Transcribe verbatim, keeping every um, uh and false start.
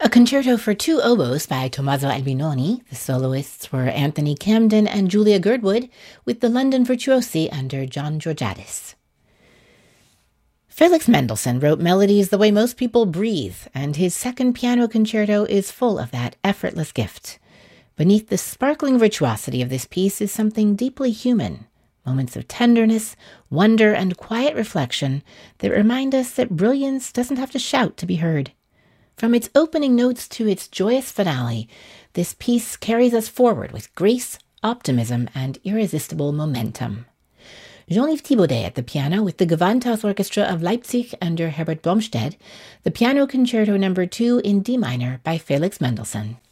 concerto for two oboes by Tommaso Albinoni. The soloists were Anthony Camden and Julia Girdwood, with the London Virtuosi under John Georgiadis. Felix Mendelssohn wrote melodies the way most people breathe, and his second piano concerto is full of that effortless gift. Beneath the sparkling virtuosity of this piece is something deeply human, moments of tenderness, wonder, and quiet reflection that remind us that brilliance doesn't have to shout to be heard. From its opening notes to its joyous finale, this piece carries us forward with grace, optimism, and irresistible momentum. Jean-Yves Thibaudet at the piano with the Gewandhaus Orchestra of Leipzig under Herbert Blomstedt, the Piano Concerto number two in D minor by Felix Mendelssohn.